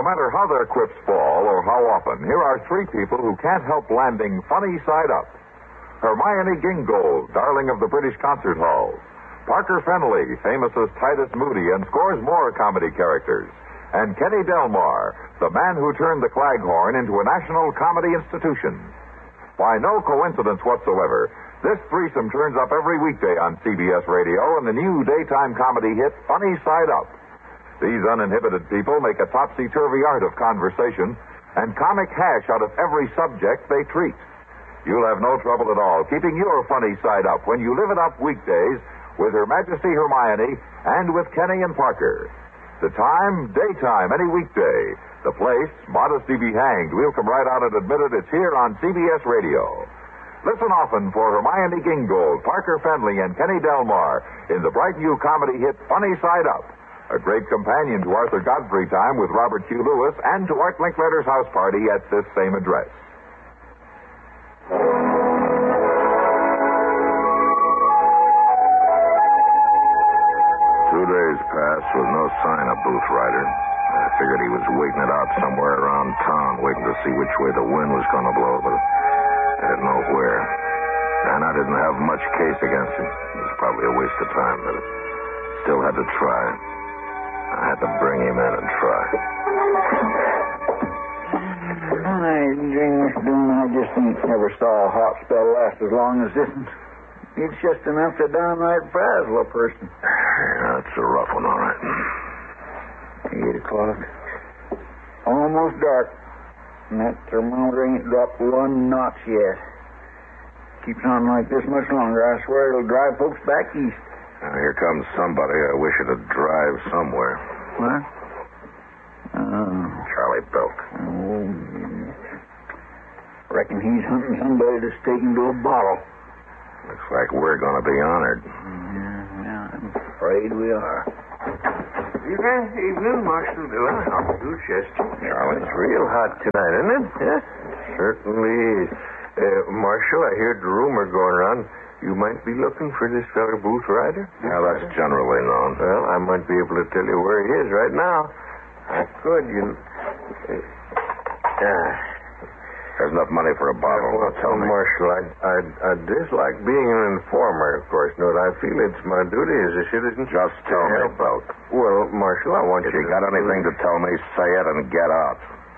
No matter how their quips fall or how often, here are three people who can't help landing funny side up. Hermione Gingold, darling of the British Concert Hall. Parker Fennelly, famous as Titus Moody and scores more comedy characters. And Kenny Delmar, the man who turned the Claghorn into a national comedy institution. By no coincidence whatsoever, this threesome turns up every weekday on CBS Radio in the new daytime comedy hit Funny Side Up. These uninhibited people make a topsy-turvy art of conversation and comic hash out of every subject they treat. You'll have no trouble at all keeping your funny side up when you live it up weekdays with Her Majesty Hermione and with Kenny and Parker. The time, daytime, any weekday. The place, modesty be hanged. We'll come right out and admit it. It's here on CBS Radio. Listen often for Hermione Gingold, Parker Fennelly, and Kenny Delmar in the bright new comedy hit Funny Side Up. A great companion to Arthur Godfrey Time with Robert Q. Lewis and to Art Linkletter's house party at this same address. 2 days passed with no sign of Booth Ryder. I figured he was waiting it out somewhere around town, waiting to see which way the wind was going to blow, but I didn't know where. And I didn't have much case against him. It was probably a waste of time, but I still had to try. I had to bring him in and try. I just never saw a hot spell last as long as this. It's just enough to downright frazzle a person. Yeah, that's a rough one, all right. 8 o'clock. Almost dark. And that thermometer ain't dropped 1 notch yet. Keeps on like this much longer, I swear it'll drive folks back east. Now, here comes somebody. I wish it'd drive somewhere. What? Charlie Belk. Oh, reckon he's hunting somebody to stake him to a bottle. Looks like we're going to be honored. Yeah, I'm afraid we are. Evening, Marshal Dillon. How do you, Chester? Charlie. It's real hot tonight, isn't it? Yeah, certainly is. Marshal, I heard the rumor going around you might be looking for this fellow Booth Ryder. Yeah, that's generally known. Well, I might be able to tell you where he is right now. I could, There's enough money for a bottle. Well, Tell me. Marshal, I dislike being an informer, of course. No, I feel it's my duty as a citizen. Just tell me, Belk. Well, Marshal, I want If you you got anything to tell me, say it and get out.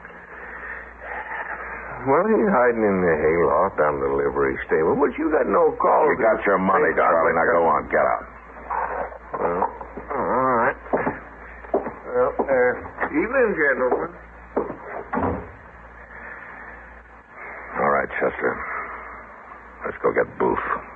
Well, he's hiding in the hayloft down the livery stable, but you got no call. You got your money, Charlie. Now go on. Get out. Well, all right. Well, evening, gentlemen. All right, Chester. Let's go get Booth.